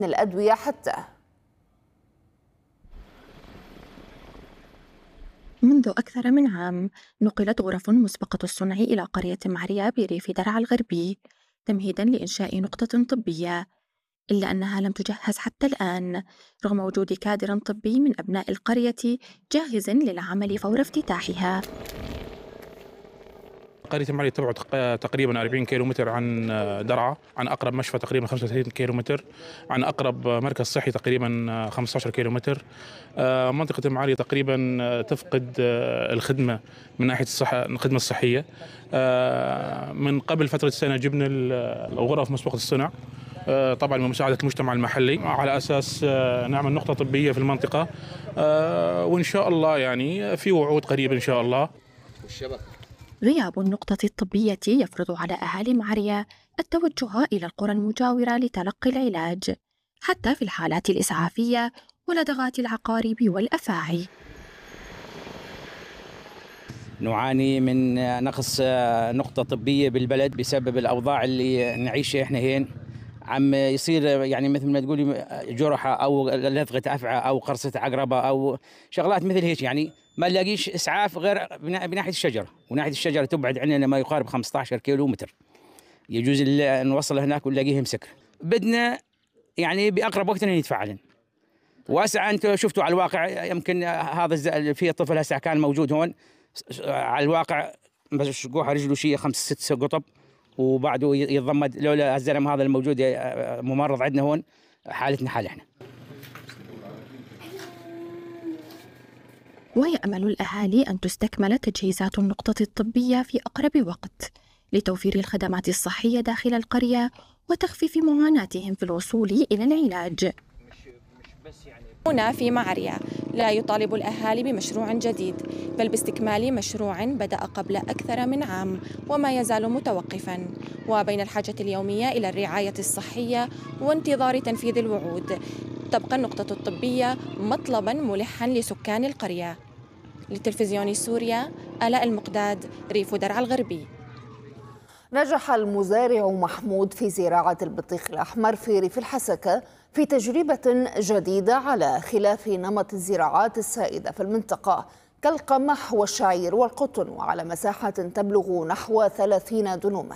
الأدوية حتى. منذ أكثر من عام نقلت غرف مسبقة الصنع إلى قرية معرية بريف درعا الغربي تمهيدا لإنشاء نقطة طبية، إلا أنها لم تجهز حتى الآن رغم وجود كادر طبي من أبناء القرية جاهز للعمل فور افتتاحها. قرية معرية تبعد تقريبا 40 كيلومتر عن درعا، عن أقرب مشفى تقريبا 35 كيلومتر، عن أقرب مركز صحي تقريبا 15 كيلومتر. منطقة معرية تقريبا تفقد الخدمة من ناحية الخدمة الصحية. من قبل فترة سنة جبنا الغرف مسبقة الصنع طبعا بمساعدة المجتمع المحلي على أساس نعمل نقطة طبية في المنطقة، وإن شاء الله يعني في وعود قريبة إن شاء الله. غياب النقطة الطبية يفرض على أهالي معرية التوجه إلى القرى المجاورة لتلقي العلاج حتى في الحالات الإسعافية ولدغات العقارب والأفاعي. نعاني من نقص نقطة طبية بالبلد بسبب الأوضاع اللي نعيشها إحنا هين. عم يصير يعني مثل ما تقولي جرحة أو لدغة أفعى أو قرصة عقربة أو شغلات مثل هيك، يعني ما نلاقيش إسعاف غير بناحية الشجرة، وناحية الشجرة تبعد عننا ما يقارب 15 كيلومتر، يجوز نوصل هناك ونلاقيه مسكر. بدنا يعني بأقرب وقت نتفاعل. واسع أنتم شفتوا على الواقع، يمكن هذا في طفل هسه كان موجود هون على الواقع بس قوها رجله شيء 5 6 قطب وبعده يتضمد. لولا الزلمه هذا الموجود ممرض عندنا هون حالتنا حال احنا. ويأمل الأهالي أن تستكمل تجهيزات النقطة الطبية في أقرب وقت لتوفير الخدمات الصحية داخل القرية وتخفيف معاناتهم في الوصول إلى العلاج. هنا في معرية لا يطالب الأهالي بمشروع جديد، بل باستكمال مشروع بدأ قبل أكثر من عام وما يزال متوقفاً، وبين الحاجة اليومية إلى الرعاية الصحية وانتظار تنفيذ الوعود تبقى النقطة الطبية مطلباً ملحاً لسكان القرية. لتلفزيون سوريا، آلاء المقداد، ريف درعا الغربي. نجح المزارع محمود في زراعة البطيخ الأحمر في ريف الحسكة في تجربة جديدة على خلاف نمط الزراعات السائدة في المنطقة كالقمح والشعير والقطن، وعلى مساحة تبلغ نحو 30 دنوما.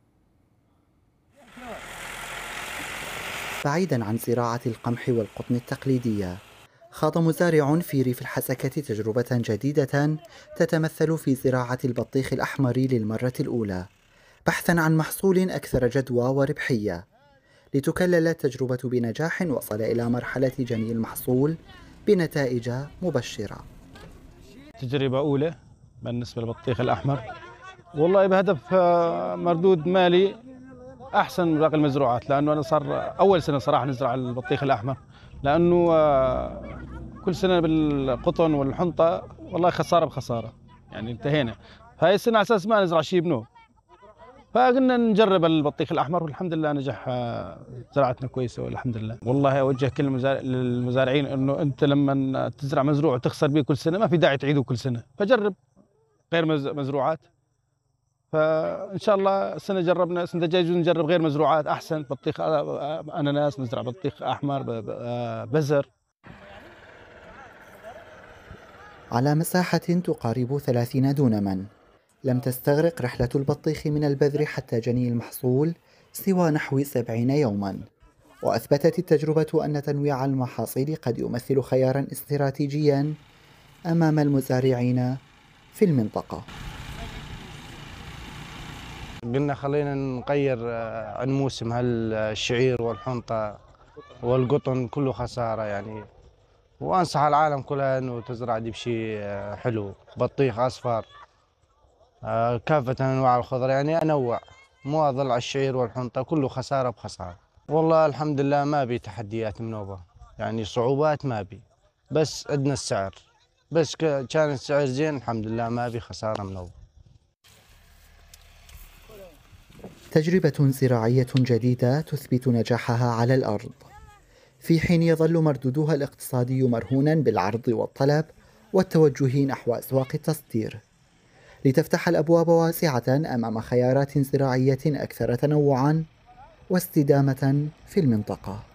بعيدا عن زراعة القمح والقطن التقليدية، خاض مزارع في ريف الحسكة تجربة جديدة تتمثل في زراعة البطيخ الأحمر للمرة الأولى، بحثا عن محصول أكثر جدوى وربحية. لتكلل التجربة بنجاح وصل إلى مرحلة جني المحصول بنتائج مبشرة. تجربة أولى بالنسبة للبطيخ الأحمر، والله بهدف مردود مالي أحسن من باقي المزروعات، لأنه أنا صار أول سنة صراحة نزرع البطيخ الأحمر، لأنه كل سنة بالقطن والحنطة والله خسارة بخسارة، يعني انتهينا. هاي السنة على أساس ما نزرع شيء بنوب، فقلنا نجرب البطيخ الأحمر والحمد لله نجح، زراعتنا كويسة والحمد لله. والله أوجه كل للمزارعين إنه أنت لما تزرع مزروع وتخسر به كل سنة ما في داعي تعيده كل سنة، فجرب غير مزروعات. فإن شاء الله السنة جربنا، السنة الجاية نجرب غير مزروعات أحسن، بطيخ أناناس، نزرع بطيخ أحمر، بزر. على مساحة تقارب 30 دونما، لم تستغرق رحلة البطيخ من البذر حتى جني المحصول سوى نحو 70 يوما، وأثبتت التجربة أن تنويع المحاصيل قد يمثل خيارا استراتيجيا أمام المزارعين في المنطقة. قلنا خلينا نغير عن موسم هالشعير والحنطة والقطن كله خسارة يعني، وأنصح العالم كلها أنه تزرع دي بشيء حلو، بطيخ أصفر، كافة أنواع الخضر، يعني أنوع، مو أظل على الشعير والحنطة كله خسارة بخسارة. والله الحمد لله ما بي تحديات منوبة، يعني صعوبات ما بي، بس عندنا السعر، بس كان السعر زين الحمد لله ما بي خسارة منوبة. تجربة زراعية جديدة تثبت نجاحها على الأرض، في حين يظل مردودها الاقتصادي مرهونا بالعرض والطلب والتوجه نحو أسواق التصدير، لتفتح الأبواب واسعة أمام خيارات زراعية أكثر تنوعا واستدامة في المنطقة.